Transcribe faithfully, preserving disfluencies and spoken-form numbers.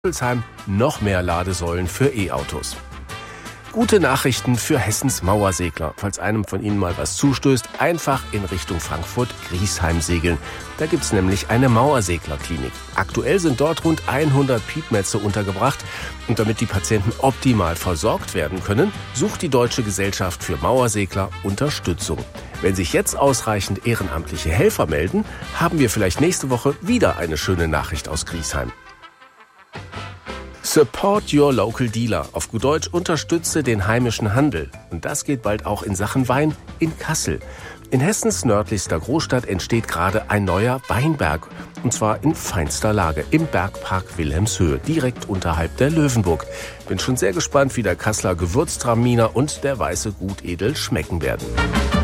Rüsselsheim noch mehr Ladesäulen für E-Autos. Gute Nachrichten für Hessens Mauersegler. Falls einem von Ihnen mal was zustößt, einfach in Richtung Frankfurt-Griesheim segeln. Da gibt's nämlich eine Mauerseglerklinik. Aktuell sind dort rund hundert Piepmetze untergebracht. Und damit die Patienten optimal versorgt werden können, sucht die Deutsche Gesellschaft für Mauersegler Unterstützung. Wenn sich jetzt ausreichend ehrenamtliche Helfer melden, haben wir vielleicht nächste Woche wieder eine schöne Nachricht aus Griesheim. Support your local dealer. Auf gut Deutsch, unterstütze den heimischen Handel. Und das geht bald auch in Sachen Wein in Kassel. In Hessens nördlichster Großstadt entsteht gerade ein neuer Weinberg. Und zwar in feinster Lage im Bergpark Wilhelmshöhe, direkt unterhalb der Löwenburg. Bin schon sehr gespannt, wie der Kasseler Gewürztraminer und der weiße Gutedel schmecken werden.